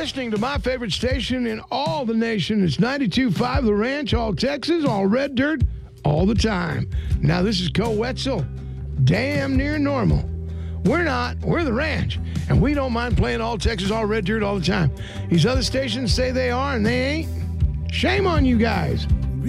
listening to my favorite station in all the nation. It's 92.5 The Ranch, all Texas, all red dirt, all the time. Now, this is Co Wetzel. Damn near normal. We're not. We're The Ranch. And we don't mind playing all Texas, all red dirt, all the time. These other stations say they are, and they ain't. Shame on you guys.